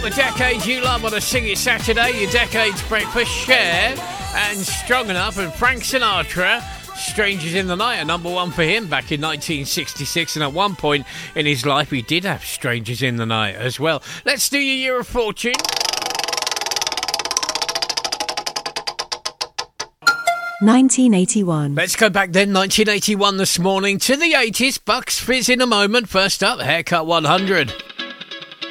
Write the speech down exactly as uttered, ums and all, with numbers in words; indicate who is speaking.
Speaker 1: the decades you love on a Sing It Saturday, your Decades Breakfast, Cher and Strong Enough, and Frank Sinatra, Strangers in the Night, a number one for him back in nineteen sixty-six, and at one point in his life he did have Strangers in the Night as well. Let's do your Year of Fortune.
Speaker 2: nineteen eighty-one.
Speaker 1: Let's go back then, nineteen eighty-one this morning, to the eighties. Bucks Fizz in a moment. First up, Haircut one hundred.